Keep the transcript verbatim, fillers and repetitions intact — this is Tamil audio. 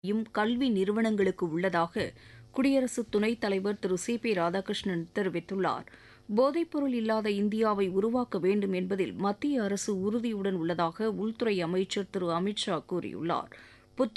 யும் கல்வி நிறுவனங்களுக்கு உள்ளதாக குடியரசு துணைத் தலைவர் திரு சி பி ராதாகிருஷ்ணன் தெரிவித்துள்ளார். போதைப்பொருள் இல்லாத இந்தியாவை உருவாக்க வேண்டும் என்பதில் மத்திய அரசு உறுதியுடன் உள்ளதாக உள்துறை அமைச்சர் திரு அமித் ஷா கூறியுள்ளார்.